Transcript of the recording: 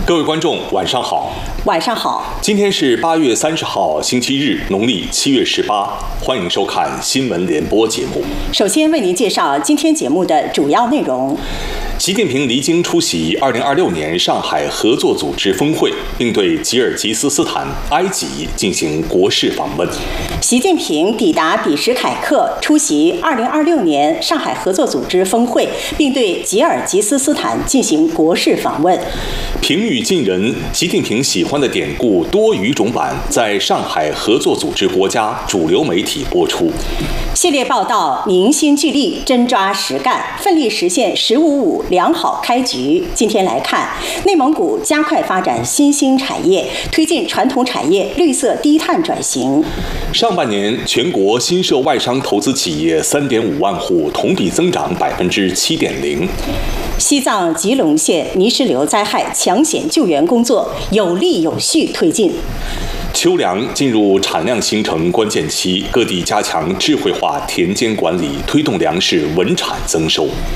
各位观众，晚上好。 晚上好。 今天是8月30号，星期日，农历7月18。欢迎收看新闻联播节目。 首先为您介绍今天节目的主要内容。 习近平离京出席2026年上海合作组织峰会，并对吉尔吉斯斯坦、埃及进行国事访问。 习近平抵达比什凯克，出席2026年上海合作组织峰会，并对吉尔吉斯斯坦进行国事访问。 平语近人，习近平喜欢的典故多语种版在上海合作组织国家主流媒体播出。 系列报道凝心聚力，真抓实干，奋力实现“15+5”良好开局。今天来看，内蒙古加快发展新兴产业，推进传统产业绿色低碳转型。 上半年，全国新设外商投资企业3.5万户，同比增长7.0%。 西藏吉隆县泥石流灾害抢险救援工作有力有序推进。 秋粮进入产量形成关键期，各地加强智慧化田间管理，推动粮食稳产增收。